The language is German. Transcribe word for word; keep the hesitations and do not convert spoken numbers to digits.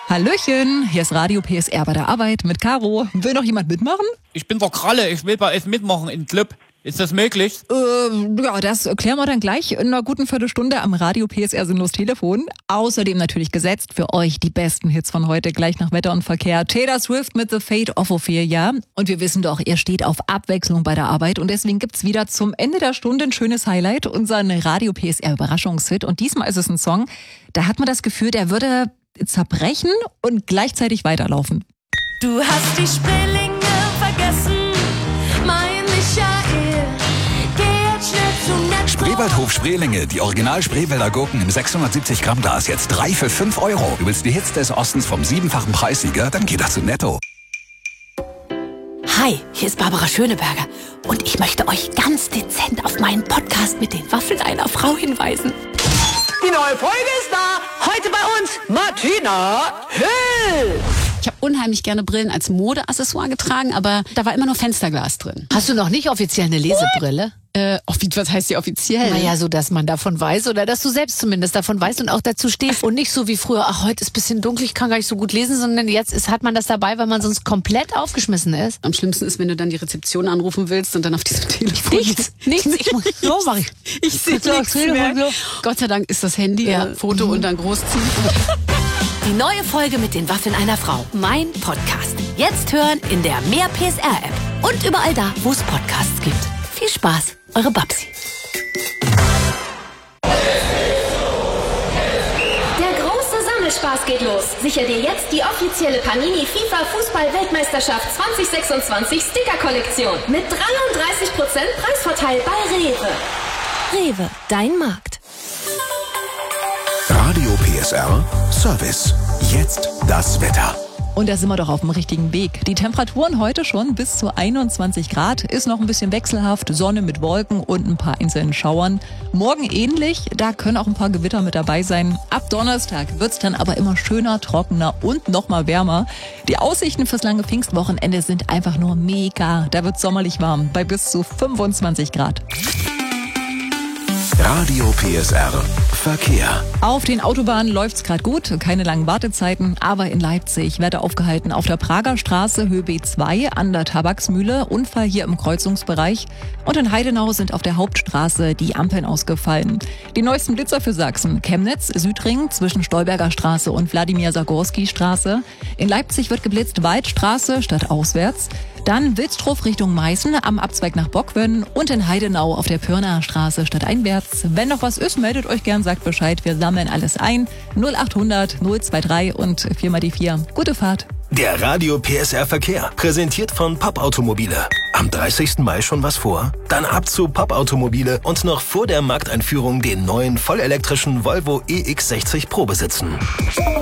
Hallöchen, hier ist Radio P S R bei der Arbeit mit Caro. Will noch jemand mitmachen? Ich bin der Kralle, ich will bei es mitmachen im Club. Ist das möglich? Äh, ja, das klären wir dann gleich in einer guten Viertelstunde am Radio P S R Sinnlos Telefon. Außerdem natürlich gesetzt für euch die besten Hits von heute, gleich nach Wetter und Verkehr. Taylor Swift mit The Fate of Ophelia. Und wir wissen doch, ihr steht auf Abwechslung bei der Arbeit. Und deswegen gibt's wieder zum Ende der Stunde ein schönes Highlight, unseren Radio P S R Überraschungshit. Und diesmal ist es ein Song, da hat man das Gefühl, der würde zerbrechen und gleichzeitig weiterlaufen. Du hast die Spreelinge vergessen, mein Michael. Geh jetzt schnell zum Netto. Spreewaldhof Spreelinge, die Original Spreewälder Gurken im sechshundertsiebzig Gramm Glas, jetzt drei für fünf Euro. Du willst die Hits des Ostens vom siebenfachen Preissieger? Dann geh doch zu Netto. Hi, hier ist Barbara Schöneberger und ich möchte euch ganz dezent auf meinen Podcast mit den Waffeln einer Frau hinweisen. Die neue Folge ist da. Heute bei uns Martina Hill. Ich habe unheimlich gerne Brillen als Modeaccessoire getragen, aber da war immer nur Fensterglas drin. Hast du noch nicht offiziell eine Lesebrille? Äh, was heißt die offiziell? Naja, so dass man davon weiß oder dass du selbst zumindest davon weißt und auch dazu stehst. Und nicht so wie früher, ach, heute ist ein bisschen dunkel, ich kann gar nicht so gut lesen, sondern jetzt ist, hat man das dabei, weil man sonst komplett aufgeschmissen ist. Am schlimmsten ist, wenn du dann die Rezeption anrufen willst und dann auf diesem Telefon... Nichts, nichts. Ich muss, so mach ich. Ich sehe nichts mehr. Gott sei Dank ist das Handy, Ja. äh, Foto und dann großziehen. Die neue Folge mit den Waffeln einer Frau. Mein Podcast. Jetzt hören in der Mehr P S R App. Und überall da, wo es Podcasts gibt. Viel Spaß, eure Babsi. Der große Sammelspaß geht los. Sicher dir jetzt die offizielle Panini FIFA Fußball-Weltmeisterschaft zwanzig sechsundzwanzig Sticker-Kollektion. Mit dreiunddreißig Prozent Preisvorteil bei Rewe. Rewe, dein Markt. Radio P S R Service. Jetzt das Wetter. Und da sind wir doch auf dem richtigen Weg. Die Temperaturen heute schon bis zu einundzwanzig Grad. Ist noch ein bisschen wechselhaft. Sonne mit Wolken und ein paar einzelnen Schauern. Morgen ähnlich. Da können auch ein paar Gewitter mit dabei sein. Ab Donnerstag wird's dann aber immer schöner, trockener und noch mal wärmer. Die Aussichten fürs lange Pfingstwochenende sind einfach nur mega. Da wird's sommerlich warm. Bei bis zu fünfundzwanzig Grad. Radio P S R Verkehr. Auf den Autobahnen läuft's gerade gut, keine langen Wartezeiten, aber in Leipzig Werte aufgehalten auf der Prager Straße, Höhe B zwei, an der Tabaksmühle, Unfall hier im Kreuzungsbereich. Und in Heidenau sind auf der Hauptstraße die Ampeln ausgefallen. Die neuesten Blitzer für Sachsen: Chemnitz, Südring zwischen Stolberger Straße und Wladimir-Sagorski-Straße. In Leipzig wird geblitzt Waldstraße statt auswärts. Dann Wilstrow Richtung Meißen am Abzweig nach Bockwön und in Heidenau auf der Pirnaer Straße statt einwärts. Wenn noch was ist, meldet euch gern, sagt Bescheid. Wir sammeln alles ein. null achthundert null drei und vier mal die vier. Gute Fahrt. Der Radio P S R Verkehr, präsentiert von Pop Automobile. Am dreißigsten Mai schon was vor? Dann ab zu Pop Automobile und noch vor der Markteinführung den neuen vollelektrischen Volvo E X sechzig Pro besitzen.